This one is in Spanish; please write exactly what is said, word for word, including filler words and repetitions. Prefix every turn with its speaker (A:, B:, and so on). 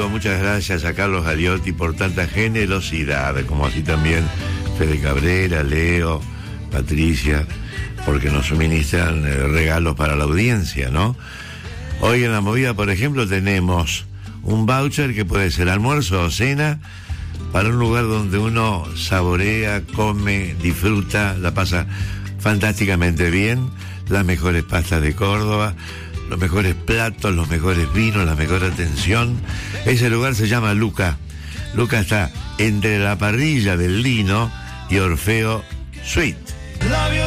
A: digo muchas gracias a Carlos Galiotti por tanta generosidad, como así también Fede Cabrera, Leo, Patricia, porque nos suministran eh, regalos para la audiencia, ¿no? Hoy en La Movida, por ejemplo, tenemos un voucher que puede ser almuerzo o cena para un lugar donde uno saborea, come, disfruta, la pasa fantásticamente bien, las mejores pastas de Córdoba, los mejores platos, los mejores vinos, la mejor atención. Ese lugar se llama Luca. Luca está entre la parrilla del Lino y Orfeo Suite.